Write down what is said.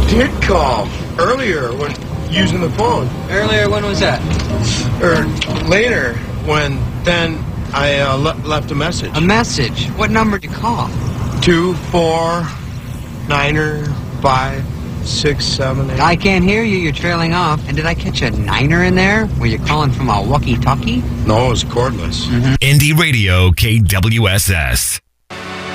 did call earlier when using the phone. Earlier, when was that? Or later, when then I left a message. A message? What number did you call? 249er567. I can't hear you. You're trailing off. And did I catch a niner in there? Were you calling from a walkie-talkie? No, it was cordless. Indie Radio KWSS.